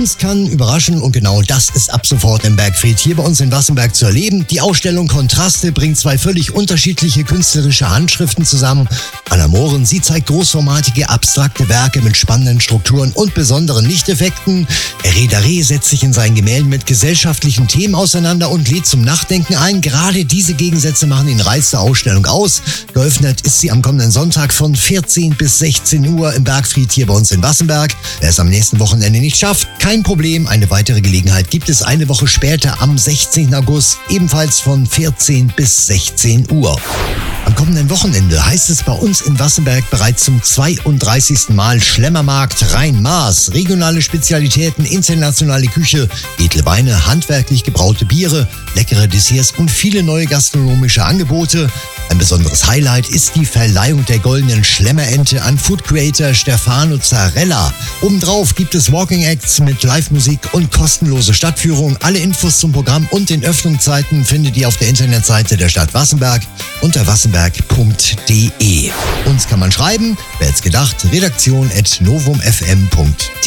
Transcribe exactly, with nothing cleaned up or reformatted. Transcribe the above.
Kunst kann überraschen und genau das ist ab sofort im Bergfried hier bei uns in Wassenberg zu erleben. Die Ausstellung Kontraste bringt zwei völlig unterschiedliche künstlerische Handschriften zusammen. Anna Mohren, sie zeigt großformatige, abstrakte Werke mit spannenden Strukturen und besonderen Lichteffekten. Hervé Daré setzt sich in seinen Gemälden mit gesellschaftlichen Themen auseinander und lädt zum Nachdenken ein. Gerade diese Gegensätze machen den Reiz der Ausstellung aus. Geöffnet ist sie am kommenden Sonntag von vierzehn bis sechzehn Uhr im Bergfried hier bei uns in Wassenberg. Wer es am nächsten Wochenende nicht schafft, kein Problem. Eine weitere Gelegenheit gibt es eine Woche später am sechzehnten August, ebenfalls von vierzehn bis sechzehn Uhr. Am kommenden Wochenende heißt es bei uns in Wassenberg bereits zum zweiunddreißigsten Mal Schlemmermarkt Rhein-Maas. Regionale Spezialitäten, internationale Küche, edle Weine, handwerklich gebraute Biere, leckere Desserts und viele neue gastronomische Angebote. Ein besonderes Highlight ist die Verleihung der goldenen Schlemmerente an Food Creator Stefano Zarella. Obendrauf gibt es Walking Acts mit Live-Musik und kostenlose Stadtführung. Alle Infos zum Programm und den Öffnungszeiten findet ihr auf der Internetseite der Stadt Wassenberg unter wassenberg punkt de. Uns kann man schreiben, wer hätte gedacht, redaktion at novum f m punkt de.